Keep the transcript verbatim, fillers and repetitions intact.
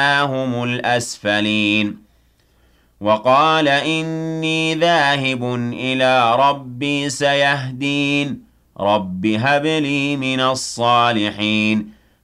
هم الأسفلين وقال إني ذاهب إلى ربي سيهدين رب هب لي من الصالحين